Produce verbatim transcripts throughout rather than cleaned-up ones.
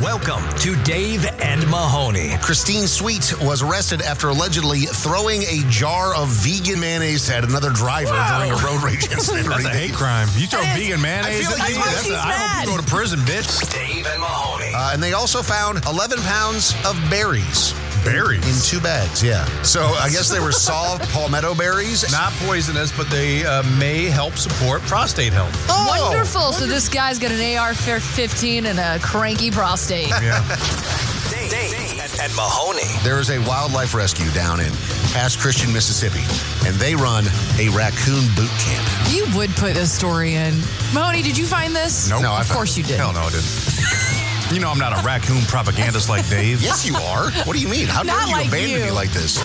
Welcome to Dave and Mahoney. Christine Sweet was arrested after allegedly throwing a jar of vegan mayonnaise at another driver Wow. during a road rage incident. That's a hate crime. You throw That is- vegan mayonnaise I feel at like me? that's That's why a, she's I hope you go to prison, bitch. Dave and Mahoney. Uh, and they also found eleven pounds of berries. Berries? In two bags, yeah. So I guess they were solved palmetto berries. Not poisonous, but they uh, may help support prostate health. Oh, Wonderful. So this guy's got an A R fifteen and a cranky prostate. Yeah. Dave, Dave and, and Mahoney. There is a wildlife rescue down in Pass Christian, Mississippi, and they run a raccoon boot camp. You would put this story in. Mahoney, did you find this? Nope. No, I Of found- course you did. Hell no, I didn't. You know I'm not a raccoon propagandist like Dave. Yes, you are. What do you mean? How dare Not you like abandon you. me like this?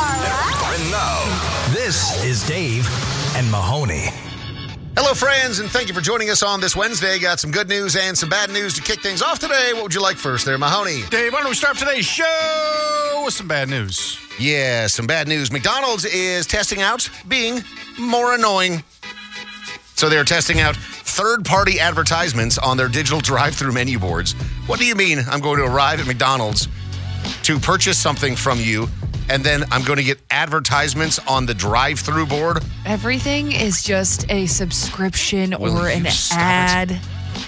And now, this is Dave and Mahoney. Hello, friends, and thank you for joining us on this Wednesday. Got some good news and some bad news to kick things off today. What would you like first there, Mahoney? Dave, why don't we start today's show with some bad news? Yeah, some bad news. McDonald's is testing out being more annoying. So they're testing out third-party advertisements on their digital drive-through menu boards. What do you mean I'm going to arrive at McDonald's to purchase something from you, and then I'm going to get advertisements on the drive-through board? Everything is just a subscription Will or you an stop it? ad.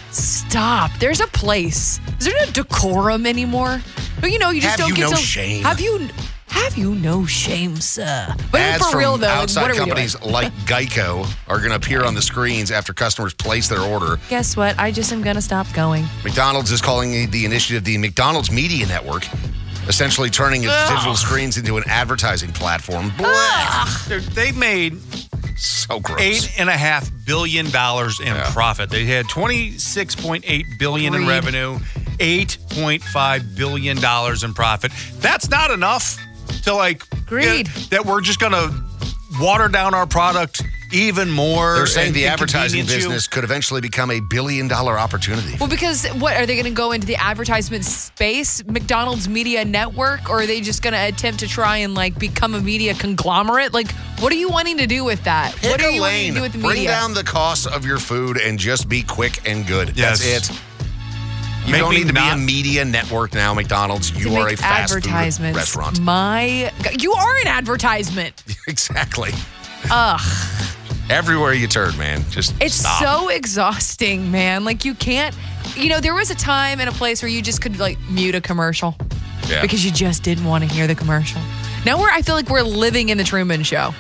Stop. There's a place. Is there no decorum anymore? But you know, you just Have don't you get no to. shame? Have you? Have you no shame, sir? But Ads for from real though, like, outside what are companies we doing? like Geico are going to appear on the screens after customers place their order. Guess what? I just am gonna stop going. McDonald's is calling the initiative the McDonald's Media Network, essentially turning its digital screens into an advertising platform. Blah. They're- They made So gross. eight and a half billion dollars in Yeah. profit. They had twenty-six point eight billion in Greed. revenue, eight point five billion dollars in profit. That's not enough to like Greed. yeah, that we're just gonna water down our product even more. They're saying and the advertising inconvenience you. business could eventually become a billion dollar opportunity. Well, because what are they going to go into the advertisement space, McDonald's Media Network, or are they just going to attempt to try and like become a media conglomerate? Like, what are you wanting to do with that? Pick what are a you lane. wanting to do with the Bring media? down the cost of your food and just be quick and good. Yes. That's it. You Make don't me need to not- be a media network now, McDonald's. to You are a make fast food advertisements. restaurant. My, you are an advertisement. Exactly. Ugh, Everywhere you turn, man. Just it's stop. so exhausting, man. Like you can't. You know, there was a time and a place where you just could like mute a commercial Yeah. because you just didn't want to hear the commercial. Now we're, I feel like we're living in the Truman Show.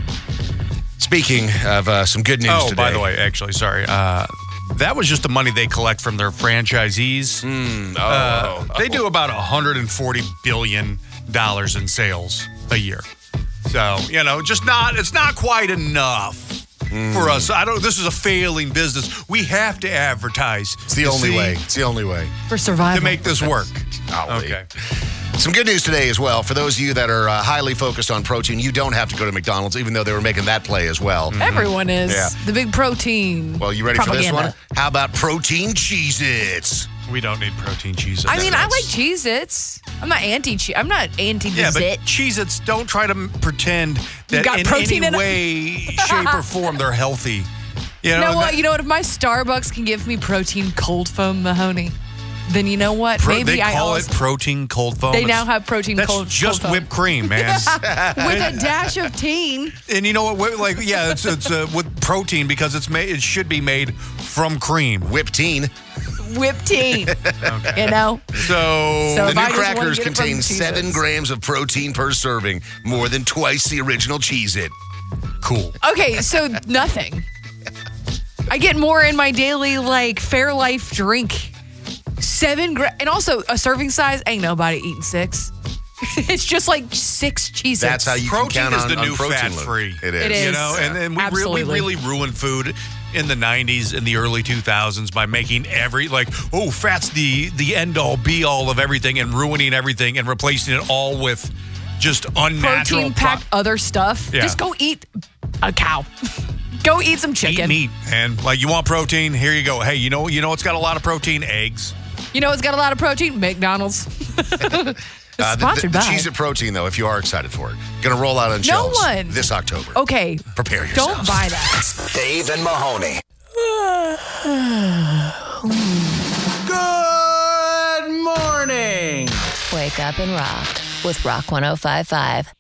Speaking of uh, some good news Oh, today. by the way, actually, sorry. Uh, that was just the money they collect from their franchisees. Mm, oh, Uh, oh, they oh. do about one hundred forty billion dollars in sales a year. So, you know, just not, it's not quite enough Mm. for us. I don't, this is a failing business. We have to advertise. It's the to only see- way. It's the only way. For survival. To make this work. Golly. Okay. Some good news today as well. For those of you that are uh, highly focused on protein, you don't have to go to McDonald's, even though they were making that play as well. Everyone is. Yeah. The big protein. Well, you ready for this propaganda. one? How about protein Cheez-Its? We don't need protein cheese. I mean, I like Cheez-Its. I'm not anti cheese. I'm not anti Yeah, but zit. Cheez-Its, don't try to m- pretend that got in protein any in 'em. way, shape, or form they're healthy. You You know, know what? that- You know what? If my Starbucks can give me protein cold foam Mahoney, then you know what? Pro- Maybe they I call also it protein cold foam. They It's- now have protein that's cold- just cold foam. whipped cream, man. with a dash of teen. And you know what? whi- Like, yeah, it's it's uh, with protein because it's made. It should be made from cream. Whipped-teen. Whipped teen. You know? So, So- The if new I just wanna crackers get it from contain Cheez-Its. seven grams of protein per serving, more than twice the original Cheez-It. cool. Okay, so nothing. I get more in my daily, like, Fairlife drink. Seven gra- and also a serving size, ain't nobody eating six. It's just like six cheeses. That's how you Protein can count is on, the on new protein fat load. free. It is. It is. You know, and then we, re- we Absolutely. really ruined food in the nineties and the early two thousands by making every, like, oh, fat's the, the end all be all of everything and ruining everything and replacing it all with just unnatural protein packed other stuff. Yeah. Just go eat a cow. Go eat some Eat chicken. meat, and like you want protein, here you go. Hey, you know, you know, it's got a lot of protein. Eggs. You know it's got a lot of protein? McDonald's. Uh, the, Sponsored the, the by. Cheez-It protein, though, if you are excited for it, going to roll out on No shelves one. this October. Okay. Prepare yourselves. Don't buy that. Dave and Mahoney. Good Wake up and rock with Rock one oh five five.